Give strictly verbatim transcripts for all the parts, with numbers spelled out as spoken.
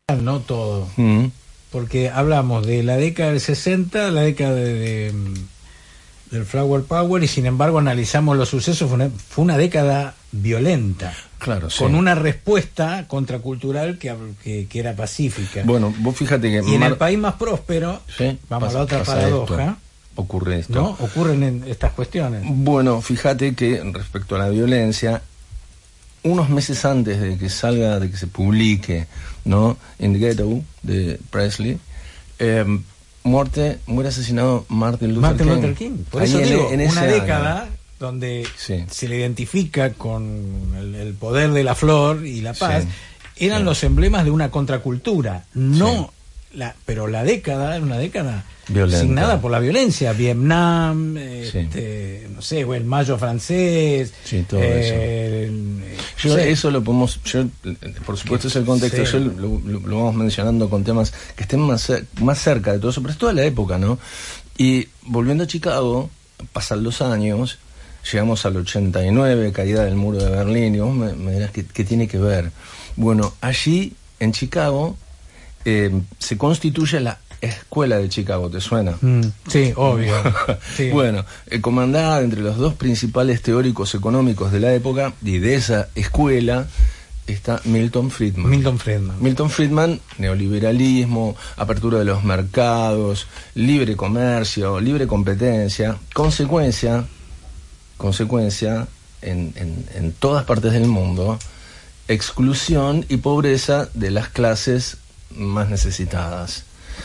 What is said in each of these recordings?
no todo. Mm. Porque hablamos de la década del sesenta, la década de, de, del Flower Power, y sin embargo analizamos los sucesos. Fue una, fue una década violenta. Claro, sí. Con una respuesta contracultural que, que, que era pacífica. Bueno, vos fíjate que... Y en Mar... el país más próspero, sí, vamos pasa, a la otra paradoja, esto. Ocurre esto. ¿no? Ocurren en estas cuestiones. Bueno, fíjate que respecto a la violencia, unos meses antes de que salga, de que se publique, ¿no? In the Ghetto, de Presley, eh, muerte, muere asesinado Martin Luther Martin King. Luther King. Por Ahí eso en, digo, en una ese década año. donde Sí. se le identifica con el, el poder de la flor y la paz, sí. eran sí. los emblemas de una contracultura, no sí. la, pero la década era una década violenta, signada por la violencia. Vietnam, sí. este, no sé, el Mayo francés, sí, todo eh, eso. El, Yo, sí. eso lo podemos, yo, por supuesto es el contexto, sí. yo lo, lo, lo vamos mencionando con temas que estén más, más cerca de todo eso, pero es toda la época, ¿no? Y volviendo a Chicago, pasan los años, llegamos al ochenta y nueve, caída del muro de Berlín, y vos me, me dirás ¿qué, qué tiene que ver? Bueno, allí en Chicago eh, se constituye la Escuela de Chicago, ¿te suena? Mm, sí, obvio. Sí. Bueno, eh, comandada entre los dos principales teóricos económicos de la época, y de esa escuela está Milton Friedman. Milton Friedman. Milton Friedman, neoliberalismo, apertura de los mercados, libre comercio, libre competencia, consecuencia, consecuencia en, en, en todas partes del mundo, exclusión y pobreza de las clases más necesitadas.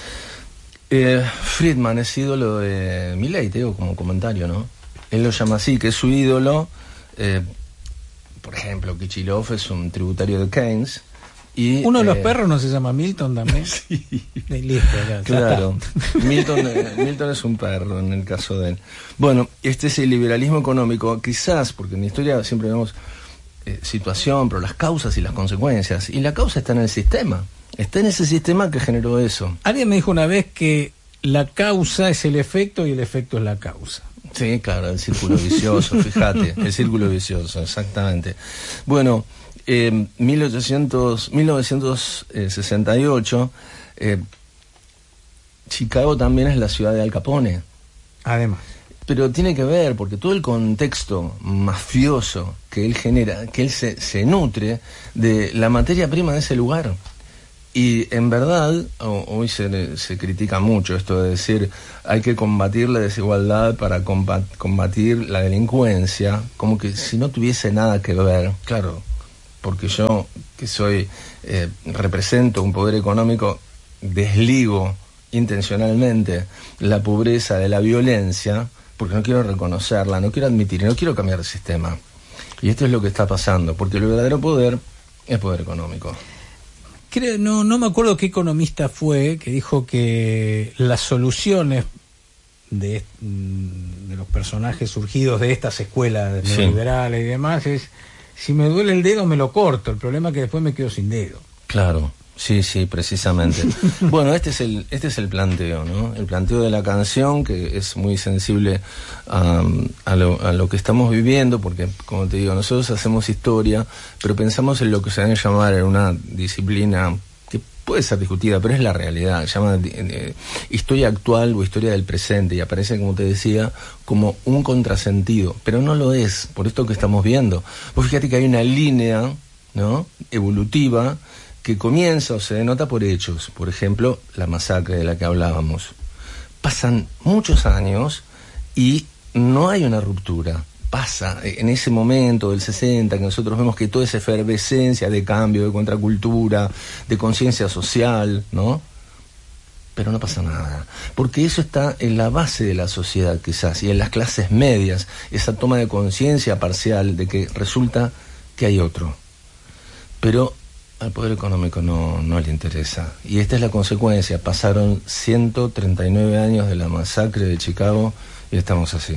Eh, Friedman es ídolo de Milei, te digo como comentario, ¿no? Él lo llama así, que es su ídolo. Eh, por ejemplo, Kichilov es un tributario de Keynes. Y, uno de los eh, perros no se llama Milton también. Sí. Y listo, ya, claro. ya Milton, eh, Milton es un perro en el caso de él. Bueno, este es el liberalismo económico, quizás, porque en la historia siempre vemos eh, situación, pero las causas y las consecuencias. Y la causa está en el sistema. Está en ese sistema que generó eso. Alguien me dijo una vez que la causa es el efecto y el efecto es la causa. Sí, claro, el círculo vicioso, fíjate, el círculo vicioso, exactamente. Bueno, eh, mil ochocientos, mil novecientos sesenta y ocho, eh, Chicago también es la ciudad de Al Capone. Además. Pero tiene que ver, porque todo el contexto mafioso que él genera, que él se, se nutre de la materia prima de ese lugar. Y en verdad, hoy se, se critica mucho esto de decir hay que combatir la desigualdad para combatir la delincuencia, como que si no tuviese nada que ver. Claro, porque yo, que soy, eh, represento un poder económico, desligo intencionalmente la pobreza de la violencia, porque no quiero reconocerla, no quiero admitir, no quiero cambiar el sistema. Y esto es lo que está pasando, porque el verdadero poder es poder económico. Creo, no, no me acuerdo qué economista fue que dijo que las soluciones de, de los personajes surgidos de estas escuelas sí. neoliberales y demás es, si me duele el dedo me lo corto, el problema es que después me quedo sin dedo. Claro, sí, sí, precisamente. Bueno, este es el este es el planteo, ¿no? El planteo de la canción, que es muy sensible um, a, lo, a lo que estamos viviendo, porque, como te digo, nosotros hacemos historia, pero pensamos en lo que se debe llamar en una disciplina que puede ser discutida, pero es la realidad, se llama eh, historia actual o historia del presente, y aparece, como te decía, como un contrasentido, pero no lo es, por esto que estamos viendo. Vos fíjate que hay una línea, ¿no?, evolutiva, que comienza o se denota por hechos, por ejemplo, la masacre de la que hablábamos. Pasan muchos años y no hay una ruptura. Pasa en ese momento del sesenta, que nosotros vemos que toda esa efervescencia de cambio, de contracultura, de conciencia social, ¿no? Pero no pasa nada, porque eso está en la base de la sociedad quizás, y en las clases medias, esa toma de conciencia parcial de que resulta que hay otro. Pero al poder económico no, no le interesa. Y esta es la consecuencia. Pasaron ciento treinta y nueve años de la masacre de Chicago y estamos así.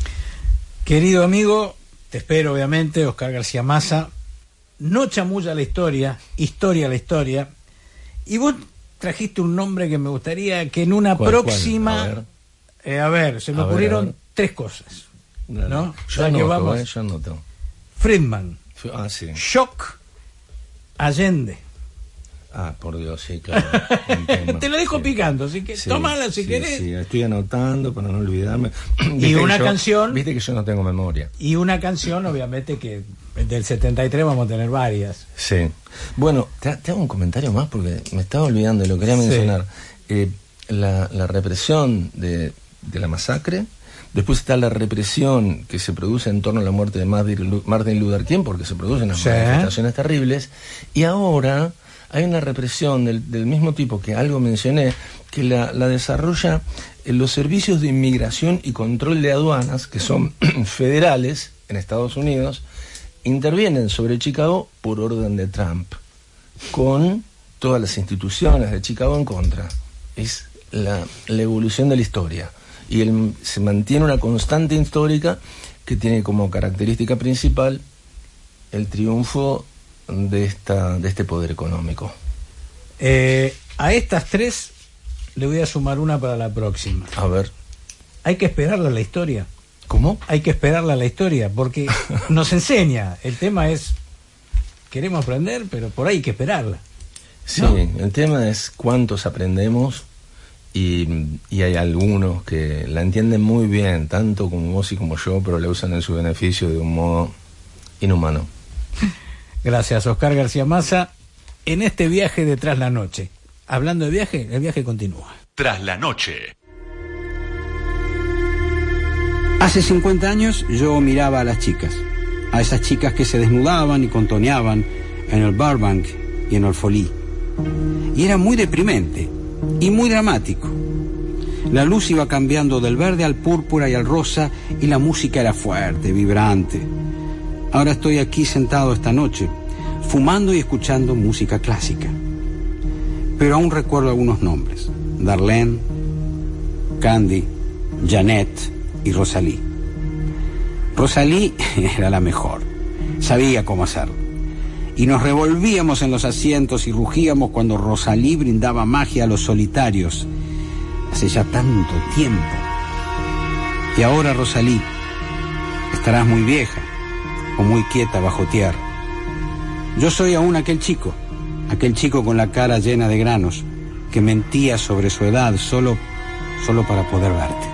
Querido amigo, te espero obviamente, Oscar García Massa. No chamulla la historia, historia la historia. Y vos trajiste un nombre que me gustaría que en una ¿Cuál, próxima... cuál? A ver. Eh, a ver, se me A ocurrieron ver, ver. tres cosas. No, ¿No? Yo Ya anoto, que vamos. eh, yo anoto. Friedman. Ah, sí. Shock. Allende. Ah, por Dios, sí, claro. Te lo dejo sí. picando, así que sí, tómala si sí, querés. Sí, estoy anotando para no olvidarme. Y una yo, canción... Viste que yo no tengo memoria. Y una canción, obviamente, que del setenta y tres vamos a tener varias. Sí. Bueno, te, te hago un comentario más porque me estaba olvidando y lo quería mencionar. Sí. Eh, la, la represión de, de la masacre... Después está la represión que se produce en torno a la muerte de Martin Luther King, porque se producen las sí. manifestaciones terribles. Y ahora hay una represión del, del mismo tipo que algo mencioné, que la, la desarrolla en los servicios de inmigración y control de aduanas, que son federales en Estados Unidos, intervienen sobre Chicago por orden de Trump, con todas las instituciones de Chicago en contra. Es la, la evolución de la historia. Y el, se mantiene una constante histórica que tiene como característica principal el triunfo de esta de este poder económico. Eh, a estas tres le voy a sumar una para la próxima. A ver. Hay que esperarla a la historia. ¿Cómo? Hay que esperarla a la historia, porque nos enseña. El tema es, queremos aprender, pero por ahí hay que esperarla. Sí, ¿no? El tema es cuántos aprendemos. Y, y hay algunos que la entienden muy bien, tanto como vos y como yo, pero la usan en su beneficio de un modo inhumano. Gracias, Oscar García Massa. En este viaje de Tras la Noche. Hablando de viaje, el viaje continúa. Tras la Noche. Hace cincuenta años yo miraba a las chicas, a esas chicas que se desnudaban y contoneaban en el Burbank y en el Folly. Y era muy deprimente. Y muy dramático. La luz iba cambiando del verde al púrpura y al rosa y la música era fuerte, vibrante. Ahora estoy aquí sentado esta noche, fumando y escuchando música clásica. Pero aún recuerdo algunos nombres: Darlene, Candy, Janet y Rosalie. Rosalie era la mejor, sabía cómo hacerlo. Y nos revolvíamos en los asientos y rugíamos cuando Rosalie brindaba magia a los solitarios. Hace ya tanto tiempo. Y ahora, Rosalie, estarás muy vieja o muy quieta bajo tierra. Yo soy aún aquel chico, aquel chico con la cara llena de granos, que mentía sobre su edad solo, solo para poder verte.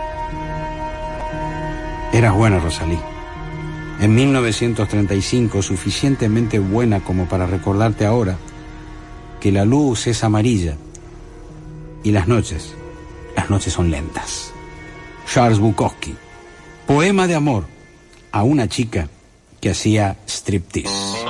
Eras buena, Rosalie. En mil novecientos treinta y cinco, suficientemente buena como para recordarte ahora que la luz es amarilla y las noches, las noches son lentas. Charles Bukowski, poema de amor a una chica que hacía striptease.